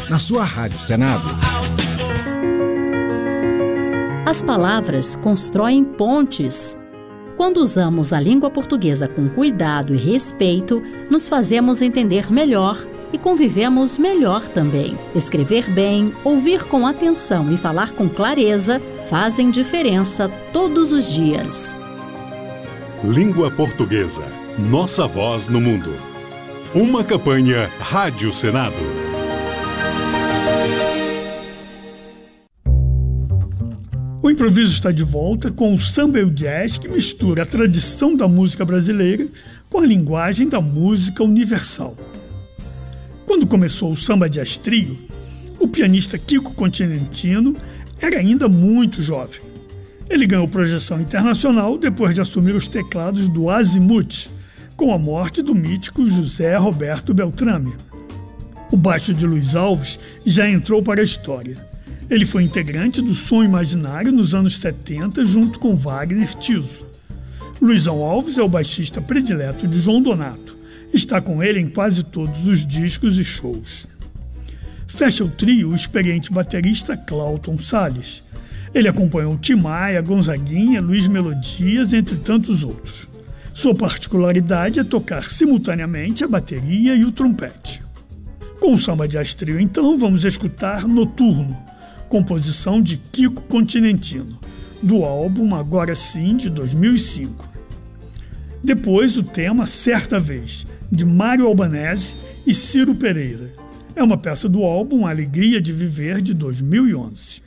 na sua Rádio Senado. As palavras constroem pontes. Quando usamos a língua portuguesa com cuidado e respeito, nos fazemos entender melhor e convivemos melhor também. Escrever bem, ouvir com atenção e falar com clareza fazem diferença todos os dias. Língua Portuguesa. Nossa voz no mundo. Uma campanha Rádio Senado. O improviso está de volta com o samba e o jazz, que mistura a tradição da música brasileira com a linguagem da música universal. Quando começou o Samba Jazz Trio, o pianista Kiko Continentino era ainda muito jovem. Ele ganhou projeção internacional depois de assumir os teclados do Azimuth, com a morte do mítico José Roberto Beltrame. O baixo de Luiz Alves já entrou para a história. Ele foi integrante do Som Imaginário nos anos 70, junto com Wagner Tiso. Luizão Alves é o baixista predileto de João Donato. Está com ele em quase todos os discos e shows. Fecha o trio o experiente baterista Cláuton Salles. Ele acompanhou Tim Maia, Gonzaguinha, Luiz Melodias, entre tantos outros. Sua particularidade é tocar simultaneamente a bateria e o trompete. Com o Samba Jazz Trio, então, vamos escutar Noturno, composição de Kiko Continentino, do álbum Agora Sim, de 2005. Depois, o tema Certa Vez, de Mário Albanese e Ciro Pereira. É uma peça do álbum Alegria de Viver, de 2011.